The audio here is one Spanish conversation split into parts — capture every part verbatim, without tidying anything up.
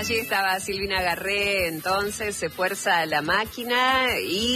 Allí estaba Silvina Garré, entonces se fuerza la máquina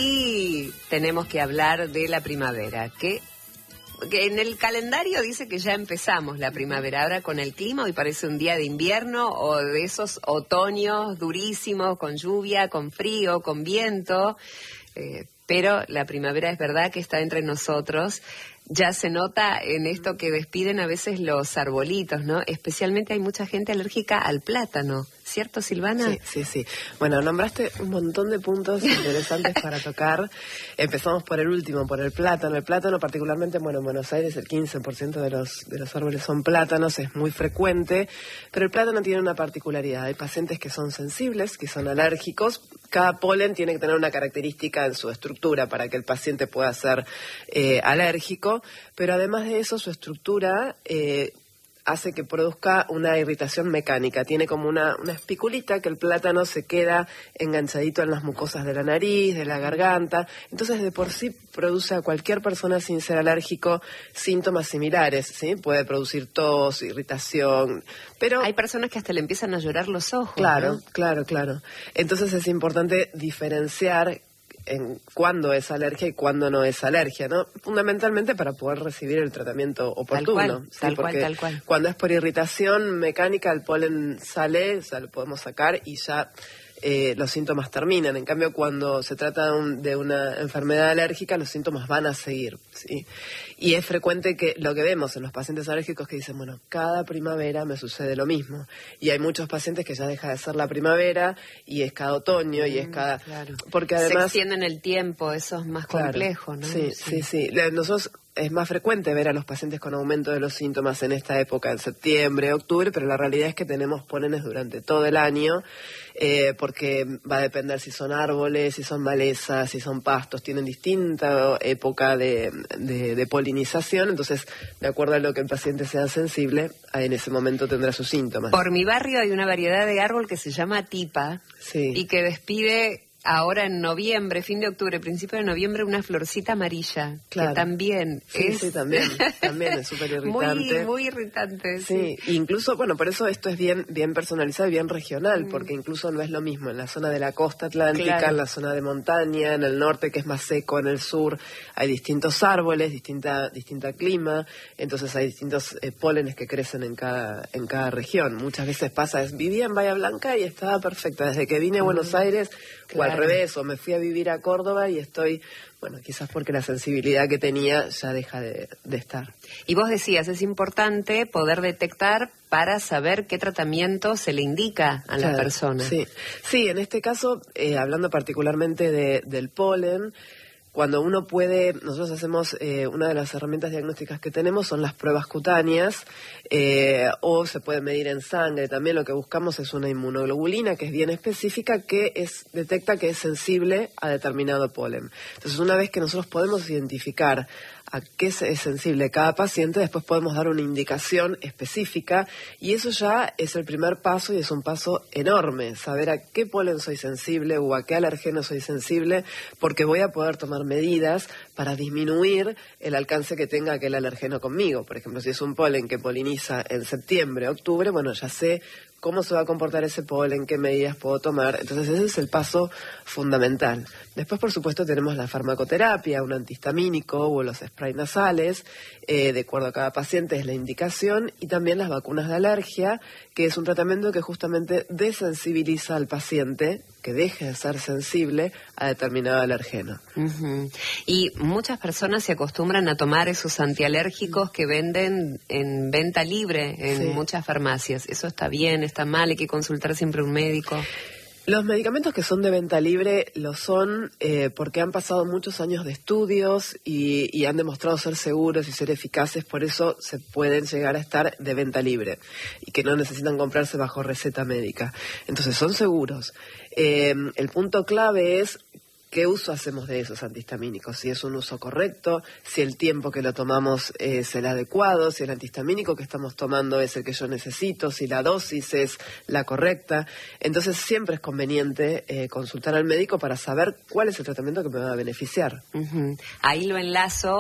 y tenemos que hablar de la primavera, que, que en el calendario dice que ya empezamos la primavera, ahora con el clima hoy parece un día de invierno o de esos otoños durísimos, con lluvia, con frío, con viento, eh, pero la primavera es verdad que está entre nosotros. Ya se nota en esto que despiden a veces los arbolitos, ¿no? Especialmente hay mucha gente alérgica al plátano, ¿cierto, Silvana? Sí, sí, sí. Bueno, nombraste un montón de puntos interesantes para tocar. Empezamos por el último, por el plátano. El plátano, particularmente, bueno, en Buenos Aires el quince por ciento de los, de los árboles son plátanos, es muy frecuente, pero el plátano tiene una particularidad. Hay pacientes que son sensibles, que son alérgicos. Cada polen tiene que tener una característica en su estructura para que el paciente pueda ser eh, alérgico. Pero además de eso, su estructura eh, hace que produzca una irritación mecánica. Tiene como una, una espiculita que el plátano se queda enganchadito en las mucosas de la nariz, de la garganta. Entonces, de por sí produce a cualquier persona sin ser alérgico síntomas similares, ¿sí? Puede producir tos, irritación, pero... Hay personas que hasta le empiezan a llorar los ojos, Claro, ¿no? claro, claro. Entonces es importante diferenciar en cuándo es alergia y cuándo no es alergia, ¿no? Fundamentalmente para poder recibir el tratamiento oportuno. Tal cual, ¿sí? tal Porque cual, tal cual. Cuando es por irritación mecánica, el polen sale, o sea, lo podemos sacar y ya eh, los síntomas terminan. En cambio, cuando se trata de, un, de una enfermedad alérgica, los síntomas van a seguir, ¿sí? Y es frecuente que lo que vemos en los pacientes alérgicos que dicen, bueno, cada primavera me sucede lo mismo. Y hay muchos pacientes que ya deja de ser la primavera y es cada otoño mm, y es cada... Claro. Porque además... Se extiende en el tiempo, eso es más Claro, complejo, ¿no? Sí, sí, sí. Nosotros es más frecuente ver a los pacientes con aumento de los síntomas en esta época, en septiembre, octubre, pero la realidad es que tenemos polenes durante todo el año, eh, porque va a depender si son árboles, si son malezas, si son pastos, tienen distinta época de, de, de polinización, entonces, de acuerdo a lo que el paciente sea sensible, en ese momento tendrá sus síntomas. Por mi barrio hay una variedad de árbol que se llama tipa, sí. y que despide... Ahora en noviembre, fin de octubre, principio de noviembre, una florcita amarilla, claro. que también sí, es... Sí, también, también es súper irritante. Muy, muy irritante, sí. Sí, incluso, bueno, por eso esto es bien bien personalizado y bien regional, mm. porque incluso no es lo mismo en la zona de la costa atlántica, claro. en la zona de montaña, en el norte que es más seco, en el sur hay distintos árboles, distinta distinta clima, entonces hay distintos eh, pólenes que crecen en cada en cada región. Muchas veces pasa, es, vivía en Bahía Blanca y estaba perfecta, desde que vine a Buenos mm. Aires, claro. o al revés, o me fui a vivir a Córdoba y estoy, bueno, quizás porque la sensibilidad que tenía ya deja de, de estar. Y vos decías, es importante poder detectar para saber qué tratamiento se le indica a claro, la persona. Sí, sí, en este caso, eh, hablando particularmente de, del polen, cuando uno puede, nosotros hacemos, eh, una de las herramientas diagnósticas que tenemos son las pruebas cutáneas, eh, o se puede medir en sangre. También lo que buscamos es una inmunoglobulina que es bien específica, que es detecta que es sensible a determinado polen. Entonces, una vez que nosotros podemos identificar a qué es sensible cada paciente, después podemos dar una indicación específica y eso ya es el primer paso y es un paso enorme, saber a qué polen soy sensible o a qué alergeno soy sensible, porque voy a poder tomar medidas para disminuir el alcance que tenga aquel alergeno conmigo. Por ejemplo, si es un polen que poliniza en septiembre, octubre, bueno, ya sé cómo se va a comportar ese polen, qué medidas puedo tomar. Entonces ese es el paso fundamental. Después, por supuesto, tenemos la farmacoterapia, un antihistamínico o los sprays nasales, eh, de acuerdo a cada paciente es la indicación, y también las vacunas de alergia, que es un tratamiento que justamente desensibiliza al paciente, que deje de ser sensible a determinado alergeno. Uh-huh. Y muchas personas se acostumbran a tomar esos antialérgicos que venden en venta libre en sí. muchas farmacias. ¿Eso está bien, está mal? ¿Hay que consultar siempre a un médico? Los medicamentos que son de venta libre lo son eh, porque han pasado muchos años de estudios y, y han demostrado ser seguros y ser eficaces, por eso se pueden llegar a estar de venta libre y que no necesitan comprarse bajo receta médica. Entonces son seguros. Eh, el punto clave es ¿qué uso hacemos de esos antihistamínicos? Si es un uso correcto, si el tiempo que lo tomamos es el adecuado, si el antihistamínico que estamos tomando es el que yo necesito, si la dosis es la correcta. Entonces siempre es conveniente eh, consultar al médico para saber cuál es el tratamiento que me va a beneficiar. Uh-huh. Ahí lo enlazo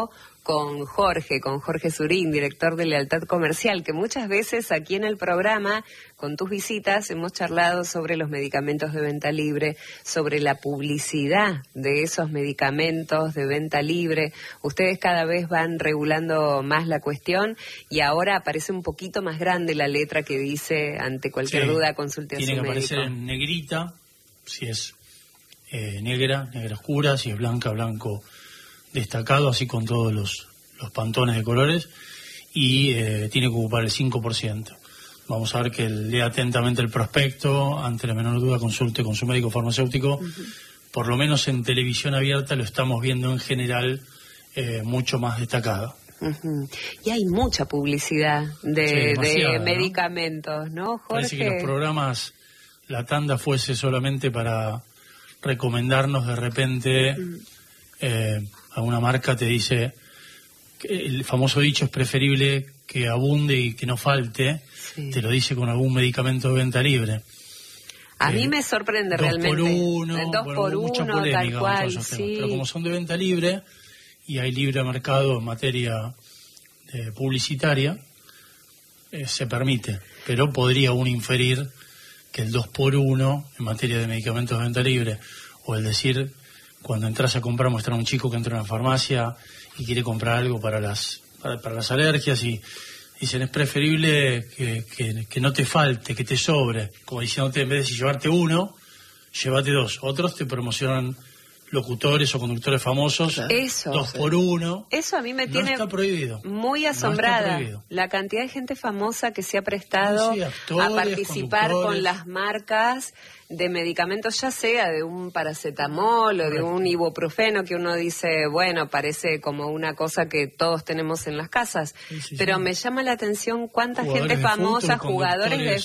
con Jorge, con Jorge Surín, director de Lealtad Comercial, que muchas veces aquí en el programa, con tus visitas, hemos charlado sobre los medicamentos de venta libre, sobre la publicidad de esos medicamentos de venta libre. Ustedes cada vez van regulando más la cuestión y ahora aparece un poquito más grande la letra que dice, ante cualquier sí, duda, consulte a su médico. Tiene que aparecer en negrita, si es eh, negra, negra oscura, si es blanca, blanco destacado, así con todos los, los pantones de colores, y eh, tiene que ocupar el cinco por ciento. Vamos a ver que lea atentamente el prospecto, ante la menor duda consulte con su médico farmacéutico. Uh-huh. Por lo menos en televisión abierta lo estamos viendo en general eh, mucho más destacado. Uh-huh. Y hay mucha publicidad de, sí, de medicamentos, ¿no, ¿no Jorge? Parece que los programas, la tanda fuese solamente para recomendarnos de repente... Uh-huh. eh, alguna marca te dice que el famoso dicho es preferible que abunde y que no falte, sí. Te lo dice con algún medicamento de venta libre. A eh, mí me sorprende dos realmente. Por uno, dos bueno, por mucha uno, polémica, tal cual, sí. Pero como son de venta libre y hay libre mercado en materia eh, publicitaria, eh, se permite. Pero podría uno inferir que el dos por uno en materia de medicamentos de venta libre, o el decir... Cuando entras a comprar, muestra a un chico que entra a una farmacia y quiere comprar algo para las para, para las alergias y dicen es preferible que, que, que no te falte, que te sobre, como diciéndote en vez de llevarte uno, llévate dos. Otros te promocionan locutores o conductores famosos, eso, dos por uno. Eso a mí me tiene no está prohibido. muy asombrada, no la cantidad de gente famosa que se ha prestado sí, actores, a participar con las marcas de medicamentos, ya sea de un paracetamol o de un ibuprofeno, que uno dice, bueno, parece como una cosa que todos tenemos en las casas, sí, sí, pero sí. Me llama la atención cuánta jugadores gente famosa, fútbol, jugadores de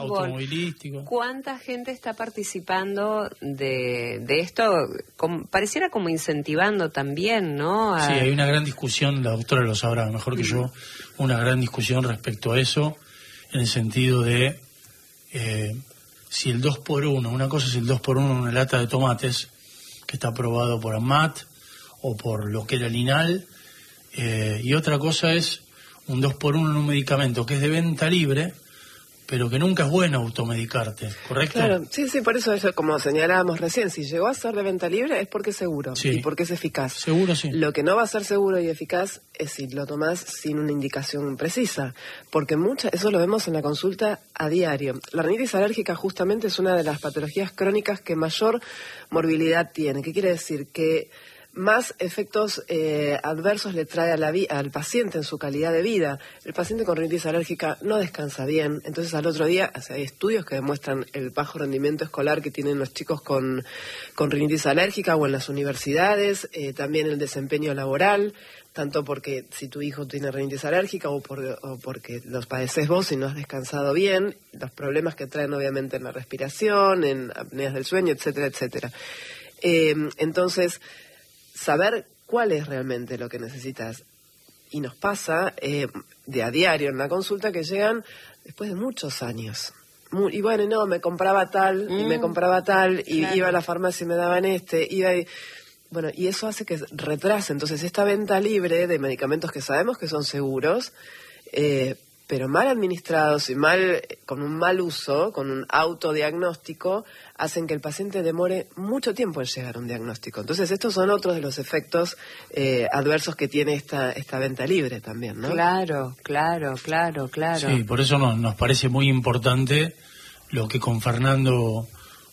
fútbol, cuánta gente está participando de, de esto, como, pareciera como incentivando también, ¿no? A... Sí, hay una gran discusión, la doctora lo sabrá mejor que mm. yo, una gran discusión respecto a eso, en el sentido de... Eh, si el dos por uno, una cosa es el dos por uno en una lata de tomates, que está aprobado por AMAT o por lo que era el INAL, eh, y otra cosa es un dos por uno en un medicamento que es de venta libre, pero que nunca es bueno automedicarte, ¿correcto? Claro, sí, sí, por eso, eso como señalábamos recién, si llegó a ser de venta libre es porque es seguro, sí. Y porque es eficaz. Seguro, sí. Lo que no va a ser seguro y eficaz es si lo tomás sin una indicación precisa, porque mucha, eso lo vemos en la consulta a diario. La rinitis alérgica justamente es una de las patologías crónicas que mayor morbilidad tiene. ¿Qué quiere decir? Que más efectos eh, adversos le trae a la vi- al paciente en su calidad de vida. El paciente con rinitis alérgica no descansa bien, entonces al otro día, o sea, hay estudios que demuestran el bajo rendimiento escolar que tienen los chicos con, con rinitis alérgica o en las universidades, eh, también el desempeño laboral, tanto porque si tu hijo tiene rinitis alérgica o, por, o porque los padeces vos y no has descansado bien, los problemas que traen obviamente en la respiración, en apneas del sueño, etcétera, etcétera. Eh, entonces... saber cuál es realmente lo que necesitas. Y nos pasa eh, de a diario en la consulta que llegan después de muchos años. Muy, y bueno, no, me compraba tal, mm. y me compraba tal, y claro. Iba a la farmacia y me daban este, iba y... Bueno, y eso hace que retrase. Entonces, esta venta libre de medicamentos que sabemos que son seguros, eh, pero mal administrados y mal con un mal uso, con un autodiagnóstico, hacen que el paciente demore mucho tiempo en llegar a un diagnóstico. Entonces, estos son otros de los efectos eh, adversos que tiene esta esta venta libre también, ¿no? Claro, claro, claro, claro. Sí, por eso nos, nos parece muy importante lo que con Fernando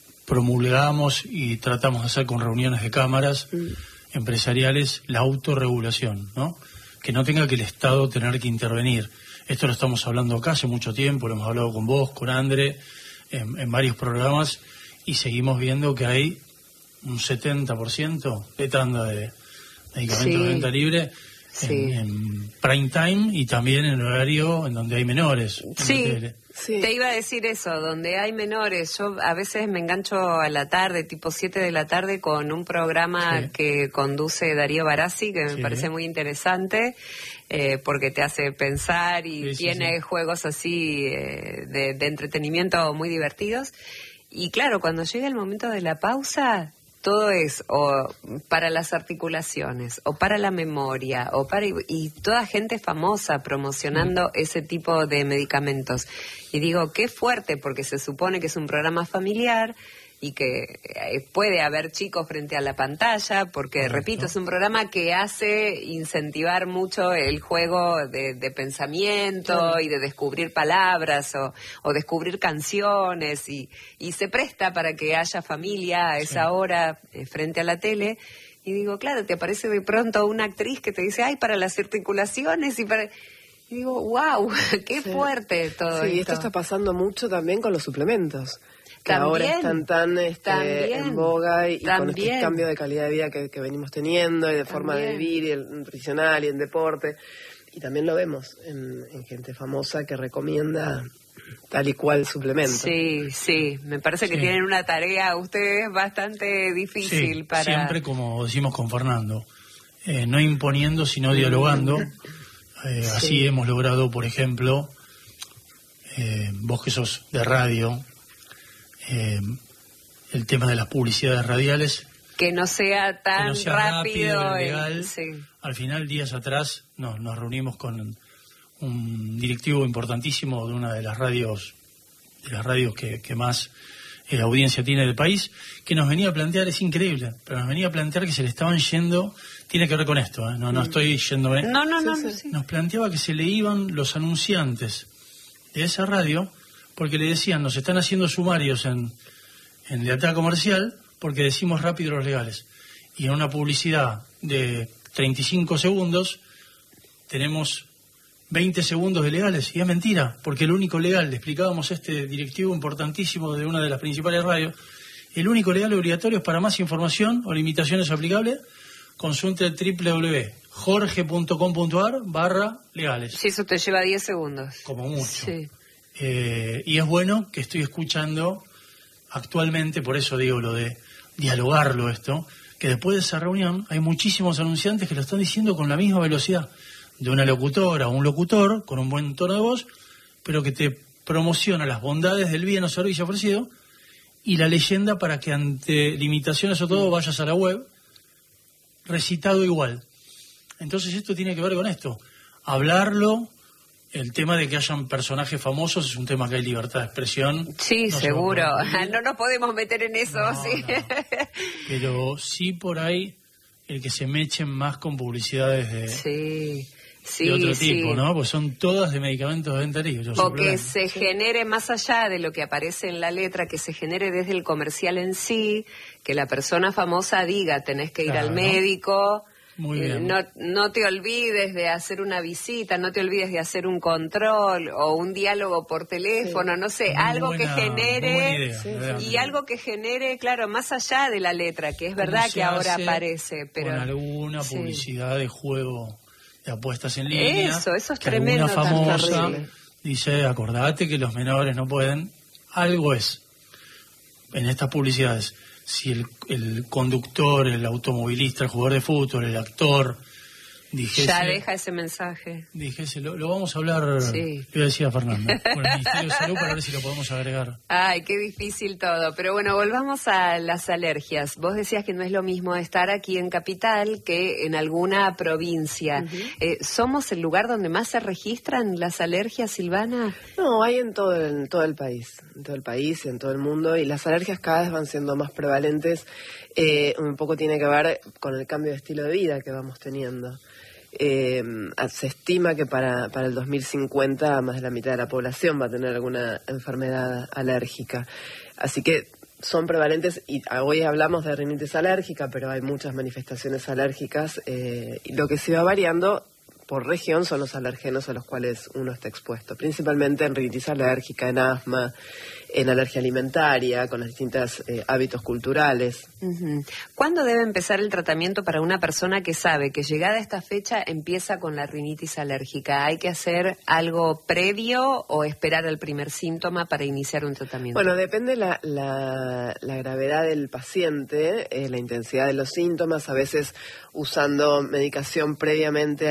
promulgamos y tratamos de hacer con reuniones de cámaras mm. empresariales, la autorregulación, ¿no? Que no tenga que el Estado tener que intervenir. Esto lo estamos hablando acá hace mucho tiempo, lo hemos hablado con vos, con André, en, en varios programas, y seguimos viendo que hay un setenta por ciento de tanda de medicamentos sí. de venta libre sí. en, en prime time y también en el horario en donde hay menores. Sí, sí, te iba a decir eso, donde hay menores. Yo a veces me engancho a la tarde, tipo siete de la tarde, con un programa sí. que conduce Darío Barassi, que me sí. parece muy interesante. Eh, porque te hace pensar y sí, tiene sí, sí. juegos así eh, de, de entretenimiento muy divertidos. Y claro, cuando llega el momento de la pausa, todo es o para las articulaciones, o para la memoria, o para y toda gente famosa promocionando mm. ese tipo de medicamentos. Y digo, qué fuerte, porque se supone que es un programa familiar y que puede haber chicos frente a la pantalla, porque, Correcto. repito, es un programa que hace incentivar mucho el juego de, de pensamiento claro. y de descubrir palabras o, o descubrir canciones, y, y se presta para que haya familia a esa sí. hora eh, frente a la tele. Y digo, claro, te aparece de pronto una actriz que te dice, ay, para las articulaciones y para... Y digo, wow, qué sí. fuerte todo sí, esto. Sí, esto está pasando mucho también con los suplementos. Que también, ahora están tan este, también, en boga y, y con también. este cambio de calidad de vida que, que venimos teniendo y de forma también. de vivir y el nutricional y en deporte. Y también lo vemos en, en gente famosa que recomienda tal y cual suplemento. Sí, sí, me parece que sí. tienen una tarea ustedes bastante difícil sí, para... siempre, como decimos con Fernando, eh, no imponiendo sino dialogando. Eh, sí. Así hemos logrado, por ejemplo, eh, vos que sos de radio... Eh, el tema de las publicidades radiales, que no sea tan que no sea rápido, rápido y legal. Sí. Al final, días atrás, no, nos reunimos con un directivo importantísimo de una de las radios, de las radios que, que más eh, audiencia tiene del país, que nos venía a plantear, es increíble, pero nos venía a plantear que se le estaban yendo, tiene que ver con esto, ¿eh? no, no estoy yéndome. No, no, no, sí, no sí. sí. Nos planteaba que se le iban los anunciantes de esa radio, porque le decían, nos están haciendo sumarios en, en lealtad comercial porque decimos rápido los legales. Y en una publicidad de treinta y cinco segundos tenemos veinte segundos de legales. Y es mentira, porque el único legal, le explicábamos a este directivo importantísimo de una de las principales radios, el único legal obligatorio es para más información o limitaciones aplicables, consulte el www.jorge.com.ar barra legales. Sí, eso te lleva diez segundos. Como mucho. Sí. Eh, y es bueno que estoy escuchando actualmente, por eso digo lo de dialogarlo esto, que después de esa reunión hay muchísimos anunciantes que lo están diciendo con la misma velocidad de una locutora o un locutor, con un buen tono de voz, pero que te promociona las bondades del bien o servicio ofrecido y la leyenda para que ante limitaciones o todo vayas a la web, recitado igual. Entonces esto tiene que ver con esto, hablarlo. El tema de que hayan personajes famosos es un tema que hay libertad de expresión. Sí, no seguro. No nos podemos meter en eso, no, sí. No. Pero sí por ahí el que se mechen más con publicidades de, sí, sí, de otro sí. tipo, ¿no? Pues son todas de medicamentos de venta libre. O que se sí. genere más allá de lo que aparece en la letra, que se genere desde el comercial en sí, que la persona famosa diga, tenés que ir claro. al médico... Muy bien. No, no te olvides de hacer una visita, no te olvides de hacer un control o un diálogo por teléfono, sí. no sé, muy algo buena, que genere idea, sí, y sí. algo que genere, claro, más allá de la letra, que es verdad que ahora aparece, pero con alguna sí. publicidad de juego de apuestas en línea. Eso, eso es que tremendo. Una famosa dice, acordate que los menores no pueden. Algo es en estas publicidades. Si el, el conductor, el automovilista, el jugador de fútbol, el actor, dijese... Ya deja ese mensaje. Dijese, lo, lo vamos a hablar, sí. le decía a Fernando, con el Ministerio de Salud para ver si lo podemos agregar. Ay, qué difícil todo. Pero bueno, volvamos a las alergias. Vos decías que no es lo mismo estar aquí en Capital que en alguna provincia. Uh-huh. eh, ¿Somos el lugar donde más se registran las alergias, Silvana? No, hay en todo, en todo el país, en todo el país y en todo el mundo. Y las alergias cada vez van siendo más prevalentes. Eh, un poco tiene que ver con el cambio de estilo de vida que vamos teniendo. Eh, se estima que para, para el dos mil cincuenta más de la mitad de la población va a tener alguna enfermedad alérgica. Así que son prevalentes y hoy hablamos de rinitis alérgica, pero hay muchas manifestaciones alérgicas eh, y lo que se va variando por región son los alergenos a los cuales uno está expuesto, principalmente en rinitis alérgica, en asma, en alergia alimentaria, con los distintos eh, hábitos culturales. Uh-huh. ¿Cuándo debe empezar el tratamiento para una persona que sabe que llegada esta fecha empieza con la rinitis alérgica? ¿Hay que hacer algo previo o esperar al primer síntoma para iniciar un tratamiento? Bueno, depende la, la, la gravedad del paciente, eh, la intensidad de los síntomas, a veces usando medicación previamente al inicio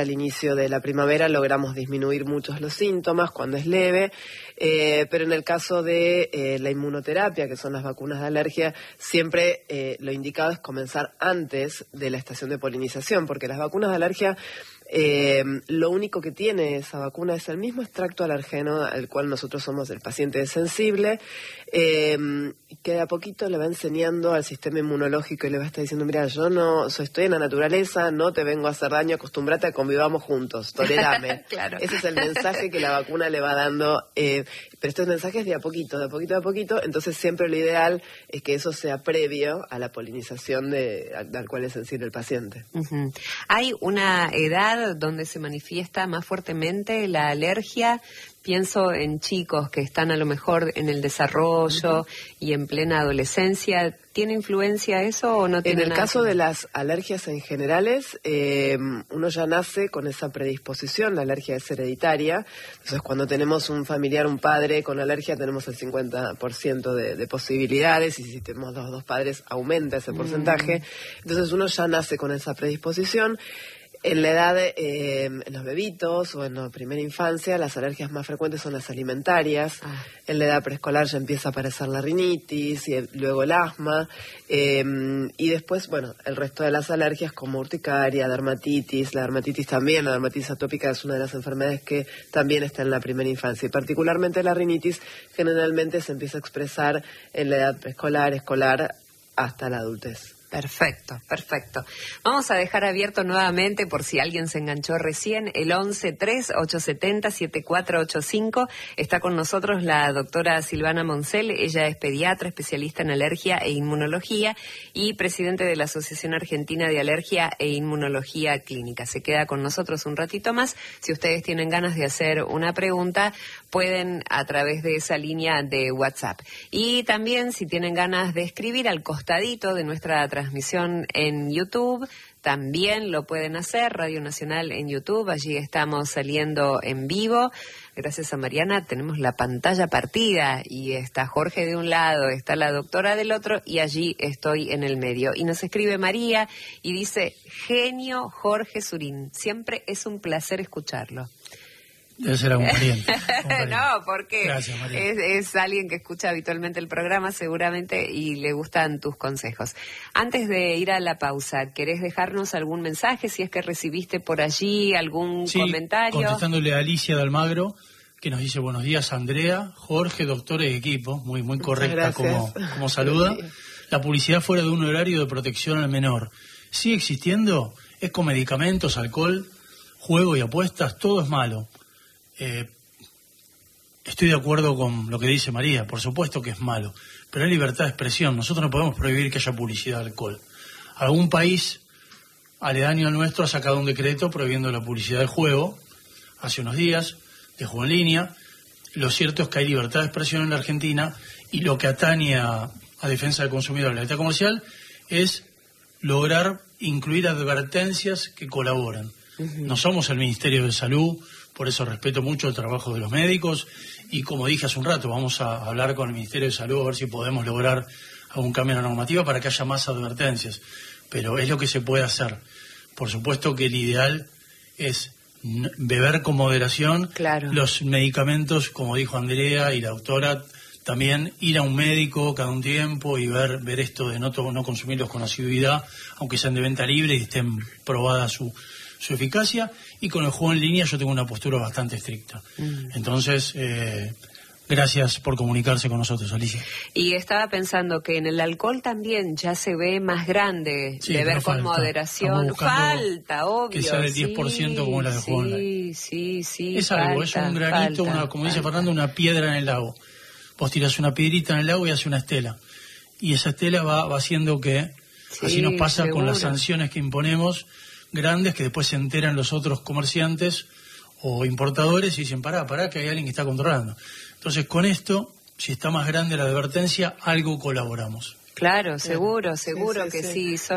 inicio de la primavera logramos disminuir muchos los síntomas cuando es leve, eh, pero en el caso de eh, la inmunoterapia, que son las vacunas de alergia, siempre eh, lo indicado es comenzar antes de la estación de polinización, porque las vacunas de alergia, Eh, lo único que tiene esa vacuna es el mismo extracto alergeno al cual nosotros somos el paciente sensible, eh, que de a poquito le va enseñando al sistema inmunológico y le va a estar diciendo, mira, yo no soy, estoy en la naturaleza, no te vengo a hacer daño, acostúmbrate a convivamos juntos, tolerame. Claro. Ese es el mensaje que la vacuna le va dando, eh, pero estos mensajes de a poquito, de a poquito, de a poquito, entonces siempre lo ideal es que eso sea previo a la polinización de, al, al cual es sensible el paciente. Uh-huh. ¿Hay una edad donde se manifiesta más fuertemente la alergia? Pienso en chicos que están a lo mejor en el desarrollo uh-huh. y en plena adolescencia. ¿Tiene influencia eso o no tiene En el nada? caso de las alergias en generales, eh, uno ya nace con esa predisposición, la alergia es hereditaria. Entonces, cuando tenemos un familiar, un padre con alergia, tenemos el cincuenta por ciento de, de posibilidades, y si tenemos los dos padres, aumenta ese porcentaje. Mm. Entonces, uno ya nace con esa predisposición. En la edad, eh, en los bebitos o en la primera infancia, las alergias más frecuentes son las alimentarias. Ah. En la edad preescolar ya empieza a aparecer la rinitis y luego el asma. Eh, y después, bueno, el resto de las alergias como urticaria, dermatitis. La dermatitis también, la dermatitis atópica es una de las enfermedades que también está en la primera infancia. Y particularmente la rinitis generalmente se empieza a expresar en la edad preescolar, escolar, hasta la adultez. Perfecto, perfecto. Vamos a dejar abierto nuevamente, por si alguien se enganchó recién, el once tres ocho siete cero siete cuatro ocho cinco. Está con nosotros la doctora Silvana Moncel. Ella es pediatra, especialista en alergia e inmunología y presidente de la Asociación Argentina de Alergia e Inmunología Clínica. Se queda con nosotros un ratito más. Si ustedes tienen ganas de hacer una pregunta, pueden a través de esa línea de WhatsApp. Y también, si tienen ganas de escribir al costadito de nuestra transmisión en YouTube, también lo pueden hacer. Radio Nacional en YouTube, allí estamos saliendo en vivo. Gracias a Mariana tenemos la pantalla partida y está Jorge de un lado, está la doctora del otro y allí estoy en el medio. Y nos escribe María y dice, genio Jorge Surín, siempre es un placer escucharlo. Debe ser algún pariente. No, porque Gracias, es, es alguien que escucha habitualmente el programa seguramente y le gustan tus consejos. Antes de ir a la pausa, ¿querés dejarnos algún mensaje? Si es que recibiste por allí algún sí, comentario. Contestándole a Alicia de Almagro, que nos dice buenos días Andrea, Jorge, doctores de equipo, muy muy correcta como, como saluda. Sí. La publicidad fuera de un horario de protección al menor sigue existiendo, es con medicamentos, alcohol, juego y apuestas, todo es malo. Eh, estoy de acuerdo con lo que dice María, por supuesto que es malo, pero hay libertad de expresión, nosotros no podemos prohibir que haya publicidad de alcohol. Algún país aledaño al nuestro ha sacado un decreto prohibiendo la publicidad de juego hace unos días, de juego en línea. Lo cierto es que hay libertad de expresión en la Argentina y lo que atañe a, a defensa del consumidor, la libertad comercial, es lograr incluir advertencias que colaboran. Uh-huh. No somos el Ministerio de Salud, por eso respeto mucho el trabajo de los médicos y como dije hace un rato, vamos a hablar con el Ministerio de Salud a ver si podemos lograr algún cambio en la normativa para que haya más advertencias, pero es lo que se puede hacer. Por supuesto que el ideal es beber con moderación, claro. Los medicamentos, como dijo Andrea y la doctora, también ir a un médico cada un tiempo y ver ver esto de no, no consumirlos con asiduidad, aunque sean de venta libre y estén probada su su eficacia, y con el juego en línea yo tengo una postura bastante estricta. Mm. Entonces, eh, gracias por comunicarse con nosotros, Alicia. Y estaba pensando que en el alcohol también ya se ve más grande, sí, beber con falta. moderación. Falta, obvio. Que sea del diez por ciento sí, como la de juego sí, online. Sí, sí, Es falta, algo, es un granito, falta, una, como falta. dice Fernando, una piedra en el lago. Vos tirás una piedrita en el lago y hace una estela. Y esa estela va, va haciendo que, sí, así nos pasa seguro. Con las sanciones que imponemos, grandes, que después se enteran los otros comerciantes o importadores y dicen, pará, pará, que hay alguien que está controlando. Entonces, con esto, si está más grande la advertencia, algo colaboramos. Claro, seguro, seguro sí, sí, que sí. sí, son...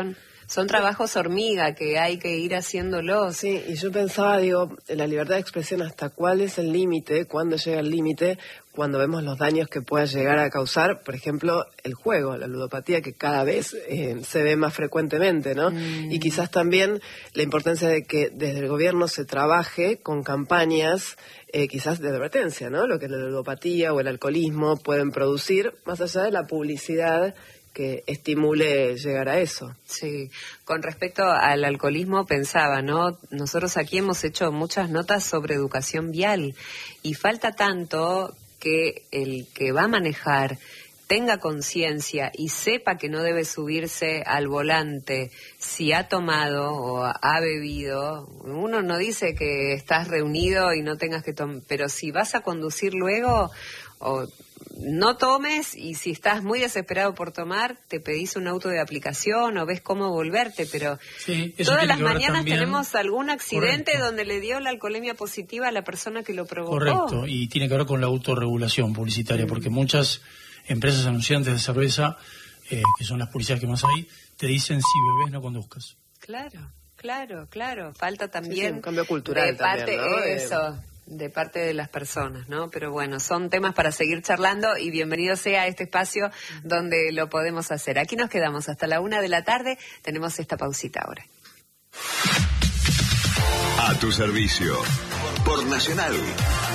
Son trabajos hormiga que hay que ir haciéndolos. Sí, y yo pensaba, digo, la libertad de expresión, ¿hasta cuál es el límite? ¿Cuándo llega el límite? Cuando vemos los daños que pueda llegar a causar, por ejemplo, el juego, la ludopatía, que cada vez eh, se ve más frecuentemente, ¿no? Mm. Y quizás también la importancia de que desde el gobierno se trabaje con campañas eh, quizás de advertencia, ¿no? Lo que la ludopatía o el alcoholismo pueden producir, más allá de la publicidad que estimule llegar a eso. Sí, con respecto al alcoholismo pensaba, ¿no? Nosotros aquí hemos hecho muchas notas sobre educación vial y falta tanto que el que va a manejar tenga conciencia y sepa que no debe subirse al volante si ha tomado o ha bebido. Uno no dice que estás reunido y no tengas que tomar, pero si vas a conducir luego, o no tomes, y si estás muy desesperado por tomar, te pedís un auto de aplicación o ves cómo volverte, pero sí, todas las mañanas también tenemos algún accidente. Correcto. Donde le dio la alcoholemia positiva a la persona que lo provocó. Correcto, y tiene que ver con la autorregulación publicitaria, mm. porque muchas empresas anunciantes de cerveza, eh, que son las publicidades que más hay, te dicen: si bebés no conduzcas. Claro, claro, claro. Falta también sí, sí, un cambio cultural de parte, también, ¿no? Eso, de parte de las personas, ¿no? Pero bueno, son temas para seguir charlando y bienvenido sea a este espacio donde lo podemos hacer. Aquí nos quedamos hasta la una de la tarde. Tenemos esta pausita ahora. A tu servicio, por Nacional.